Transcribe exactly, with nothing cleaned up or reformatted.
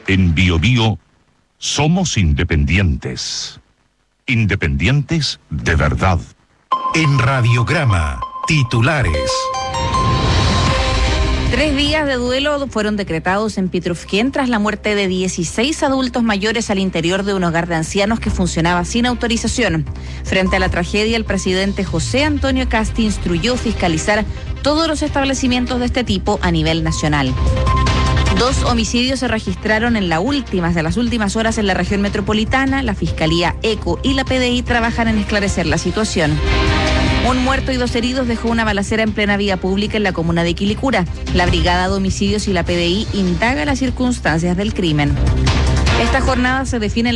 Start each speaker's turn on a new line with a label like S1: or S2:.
S1: En Bio Bio somos independientes. Independientes de verdad.
S2: En Radiograma, titulares.
S3: Tres días de duelo fueron decretados en Pitrufquén tras la muerte de dieciséis adultos mayores al interior de un hogar de ancianos que funcionaba sin autorización. Frente a la tragedia, el presidente José Antonio Casti instruyó fiscalizar todos los establecimientos de este tipo a nivel nacional. Dos homicidios se registraron en la últimas de las últimas horas en la región metropolitana. La Fiscalía ECO y la P D I trabajan en esclarecer la situación. Un muerto y dos heridos dejó una balacera en plena vía pública en la comuna de Quilicura. La Brigada de Homicidios y la P D I indaga las circunstancias del crimen. Esta jornada se define en